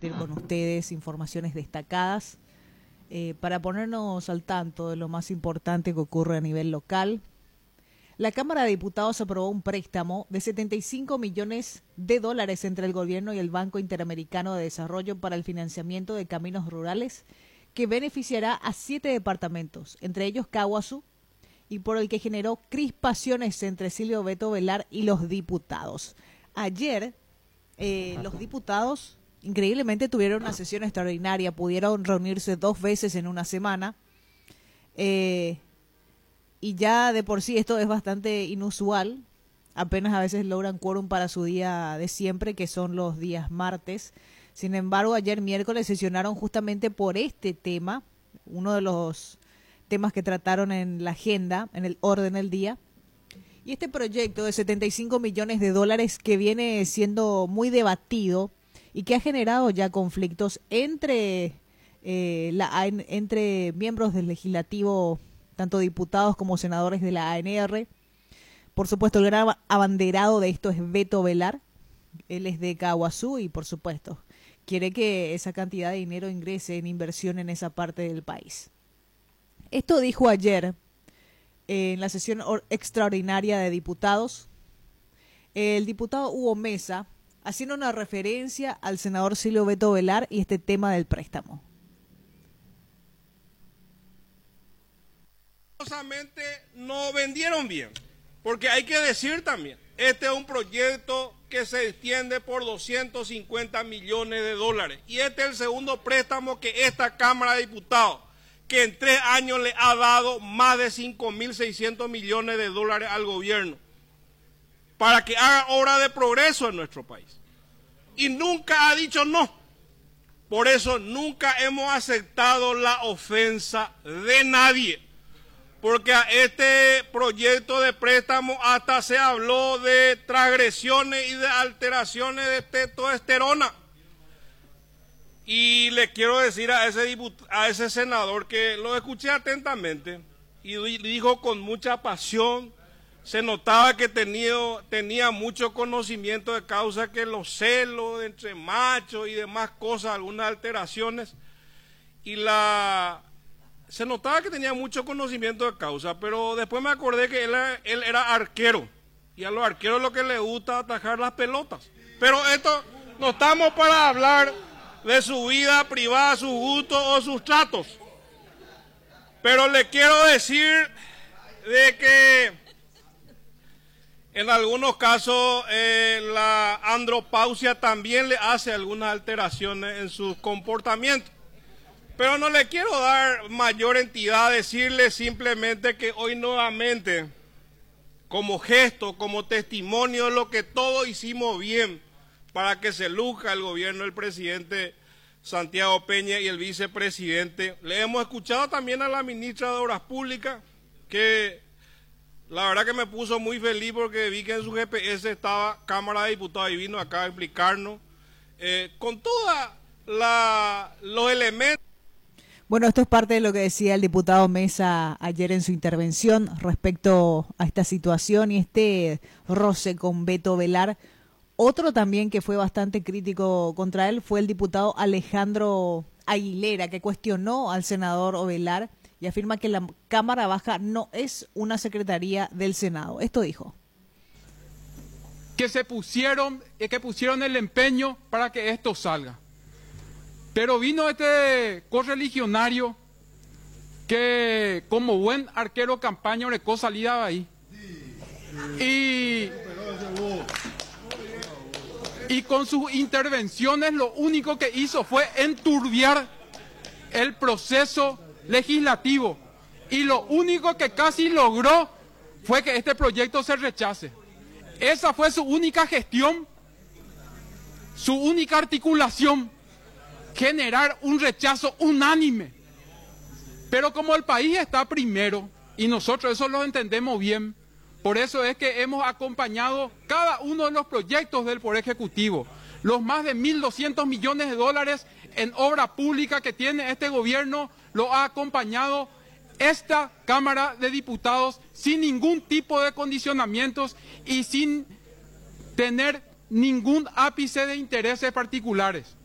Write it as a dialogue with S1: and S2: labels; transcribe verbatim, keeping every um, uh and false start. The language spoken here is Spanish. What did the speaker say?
S1: compartir con ustedes informaciones destacadas eh, para ponernos al tanto de lo más importante que ocurre a nivel local. La Cámara de Diputados aprobó un préstamo de setenta y cinco millones de dólares entre el gobierno y el Banco Interamericano de Desarrollo para el financiamiento de caminos rurales que beneficiará a siete departamentos, entre ellos Caaguazú, y por el que generó crispaciones entre Silvio Beto Velar y los diputados. Ayer, eh, los diputados increíblemente tuvieron una sesión extraordinaria, pudieron reunirse dos veces en una semana, eh, y ya de por sí esto es bastante inusual, apenas a veces logran quórum para su día de siempre, que son los días martes. Sin embargo, ayer miércoles sesionaron justamente por este tema, uno de los temas que trataron en la agenda, en el orden del día. Y este proyecto de setenta y cinco millones de dólares que viene siendo muy debatido y que ha generado ya conflictos entre, eh, la, entre miembros del legislativo, tanto diputados como senadores de la A N R. Por supuesto, el gran abanderado de esto es Beto Velar. Él es de Caaguazú y, por supuesto, quiere que esa cantidad de dinero ingrese en inversión en esa parte del país. Esto dijo ayer en la sesión extraordinaria de diputados el diputado Hugo Mesa, haciendo una referencia al senador Silvio Beto Velar y este tema del préstamo.
S2: No vendieron bien, porque hay que decir también, este es un proyecto que se extiende por doscientos cincuenta millones de dólares y este es el segundo préstamo que esta Cámara de Diputados, que en tres años le ha dado más de cinco mil seiscientos millones de dólares al gobierno para que haga obra de progreso en nuestro país. Y nunca ha dicho no. Por eso nunca hemos aceptado la ofensa de nadie. Porque a este proyecto de préstamo hasta se habló de transgresiones y de alteraciones de testosterona. Y le quiero decir a ese, diput- a ese senador que lo escuché atentamente y dijo con mucha pasión, se notaba que tenía, tenía mucho conocimiento de causa, que los celos de entre machos y demás cosas, algunas alteraciones, y la... se notaba que tenía mucho conocimiento de causa, pero después me acordé que él, él era arquero, y a los arqueros lo que les gusta es atajar las pelotas. Pero esto, no estamos para hablar de su vida privada, sus gustos o sus tratos. Pero le quiero decir de que en algunos casos eh, la andropausia también le hace algunas alteraciones en sus comportamientos. Pero no le quiero dar mayor entidad, decirle simplemente que hoy nuevamente, como gesto, como testimonio de lo que todos hicimos bien para que se luzca el gobierno del presidente Santiago Peña y el vicepresidente, le hemos escuchado también a la ministra de Obras Públicas, que la verdad que me puso muy feliz porque vi que en su G P S estaba Cámara de Diputados y vino acá a explicarnos eh, con todos los elementos.
S1: Bueno, esto es parte de lo que decía el diputado Mesa ayer en su intervención respecto a esta situación y este roce con Beto Velar. Otro también que fue bastante crítico contra él fue el diputado Alejandro Aguilera, que cuestionó al senador Velar y afirma que la Cámara Baja no es una secretaría del Senado. Esto dijo.
S3: Que se pusieron, que pusieron el empeño para que esto salga. Pero vino este correligionario que como buen arquero campaña recó salida de ahí. Y, y con sus intervenciones lo único que hizo fue enturbiar el proceso legislativo. Y lo único que casi logró fue que este proyecto se rechace. Esa fue su única gestión, su única articulación. Generar un rechazo unánime. Pero como el país está primero, y nosotros eso lo entendemos bien, por eso es que hemos acompañado cada uno de los proyectos del Poder Ejecutivo. Los más de mil doscientos millones de dólares en obra pública que tiene este gobierno, lo ha acompañado esta Cámara de Diputados sin ningún tipo de condicionamientos y sin tener ningún ápice de intereses particulares.